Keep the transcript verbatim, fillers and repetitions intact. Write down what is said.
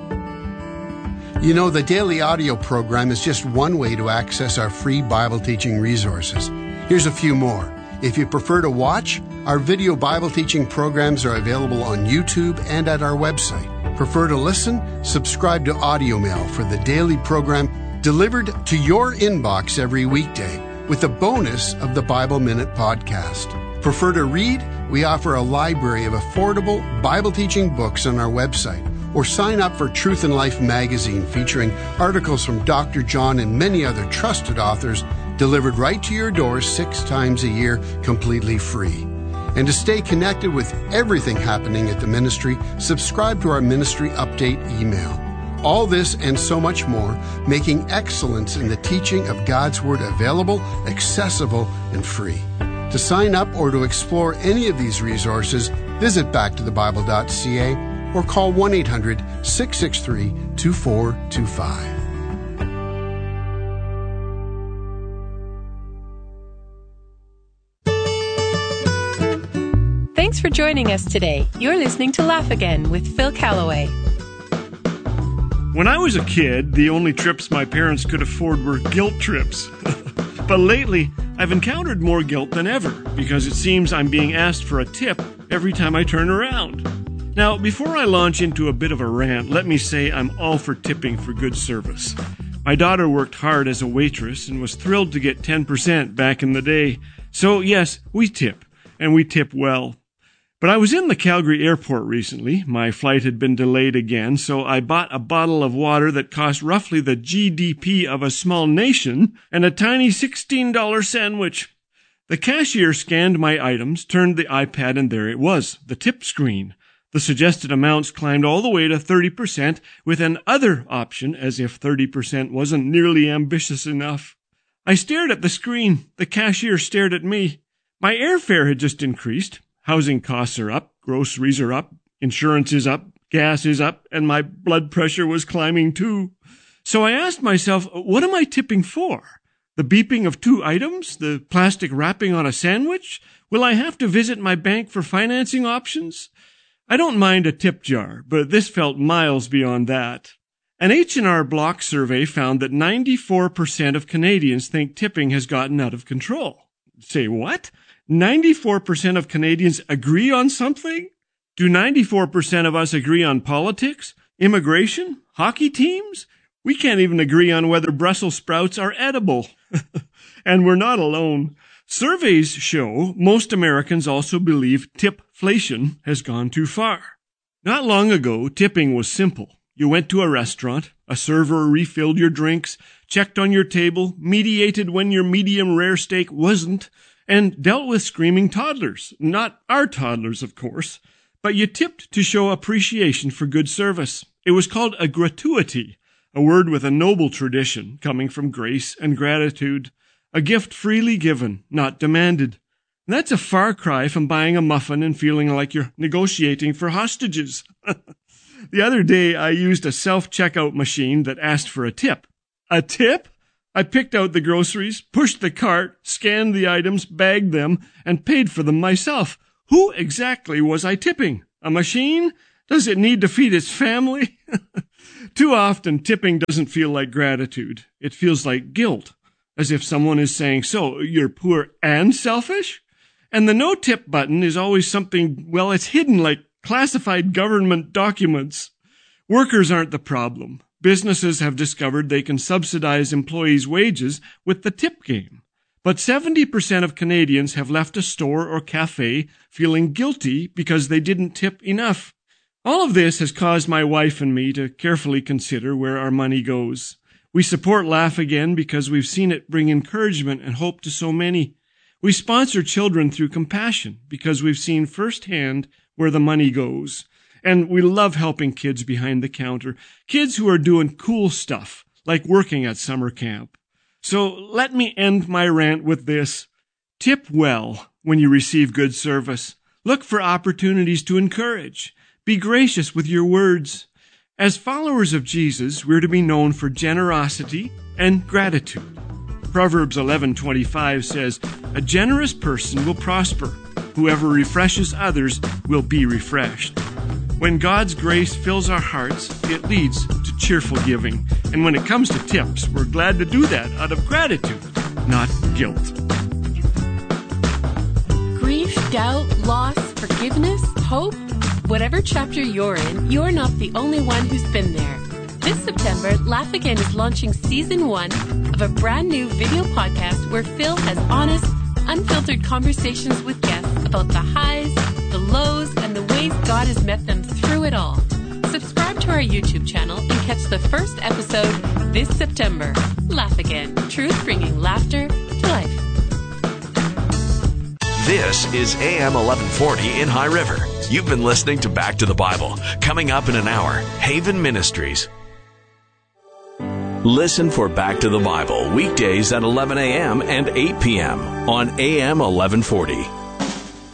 You know, the daily audio program is just one way to access our free Bible teaching resources. Here's a few more. If you prefer to watch, our video Bible teaching programs are available on YouTube and at our website. Prefer to listen? Subscribe to Audio Mail for the daily program delivered to your inbox every weekday with a bonus of the Bible Minute podcast. Prefer to read? We offer a library of affordable Bible teaching books on our website. Or sign up for Truth and Life magazine featuring articles from Doctor John and many other trusted authors delivered right to your door six times a year completely free. And to stay connected with everything happening at the ministry, subscribe to our ministry update email. All this and so much more, making excellence in the teaching of God's Word available, accessible, and free. To sign up or to explore any of these resources, visit back to the bible dot c a or call one eight hundred, six six three, two four two five. Thanks for joining us today. You're listening to Laugh Again with Phil Callaway. When I was a kid, the only trips my parents could afford were guilt trips. But lately, I've encountered more guilt than ever because it seems I'm being asked for a tip every time I turn around. Now, before I launch into a bit of a rant, let me say I'm all for tipping for good service. My daughter worked hard as a waitress and was thrilled to get ten percent back in the day. So, yes, we tip, and we tip well. But I was in the Calgary airport recently. My flight had been delayed again, so I bought a bottle of water that cost roughly the G D P of a small nation and a tiny sixteen dollars sandwich. The cashier scanned my items, turned the iPad, and there it was, the tip screen. The suggested amounts climbed all the way to thirty percent with an other option, as if thirty percent wasn't nearly ambitious enough. I stared at the screen. The cashier stared at me. My airfare had just increased. Housing costs are up, groceries are up, insurance is up, gas is up, and my blood pressure was climbing too. So I asked myself, what am I tipping for? The beeping of two items? The plastic wrapping on a sandwich? Will I have to visit my bank for financing options? I don't mind a tip jar, but this felt miles beyond that. An H and R Block survey found that ninety-four percent of Canadians think tipping has gotten out of control. Say what? ninety-four percent of Canadians agree on something? Do ninety-four percent of us agree on politics, immigration, hockey teams? We can't even agree on whether Brussels sprouts are edible. And we're not alone. Surveys show most Americans also believe tipflation has gone too far. Not long ago, tipping was simple. You went to a restaurant, a server refilled your drinks, checked on your table, mediated when your medium rare steak wasn't, and dealt with screaming toddlers. Not our toddlers, of course, but you tipped to show appreciation for good service. It was called a gratuity, a word with a noble tradition coming from grace and gratitude. A gift freely given, not demanded. And that's a far cry from buying a muffin and feeling like you're negotiating for hostages. The other day, I used a self-checkout machine that asked for a tip. A tip? I picked out the groceries, pushed the cart, scanned the items, bagged them, and paid for them myself. Who exactly was I tipping? A machine? Does it need to feed its family? Too often, tipping doesn't feel like gratitude. It feels like guilt. As if someone is saying, so, you're poor and selfish? And the no-tip button is always something, well, it's hidden like classified government documents. Workers aren't the problem. Businesses have discovered they can subsidize employees' wages with the tip game. But seventy percent of Canadians have left a store or cafe feeling guilty because they didn't tip enough. All of this has caused my wife and me to carefully consider where our money goes. We support Laugh Again because we've seen it bring encouragement and hope to so many. We sponsor children through compassion because we've seen firsthand where the money goes. And we love helping kids behind the counter, kids who are doing cool stuff, like working at summer camp. So let me end my rant with this. Tip well when you receive good service. Look for opportunities to encourage. Be gracious with your words. As followers of Jesus, we're to be known for generosity and gratitude. Proverbs eleven twenty-five says, "A generous person will prosper. Whoever refreshes others will be refreshed." When God's grace fills our hearts, it leads to cheerful giving. And when it comes to tips, we're glad to do that out of gratitude, not guilt. Grief, doubt, loss, forgiveness, hope. Whatever chapter you're in, you're not the only one who's been there. This September, Laugh Again is launching season one of a brand new video podcast where Phil has honest, unfiltered conversations with guests about the highs, the lows, and the ways God has met them through it all. Subscribe to our YouTube channel and catch the first episode this September. Laugh Again, truth bringing laughter to life. This is A M eleven forty in High River. You've been listening to Back to the Bible. Coming up in an hour, Haven Ministries. Listen for Back to the Bible weekdays at eleven a.m. and eight p.m. on A M eleven forty.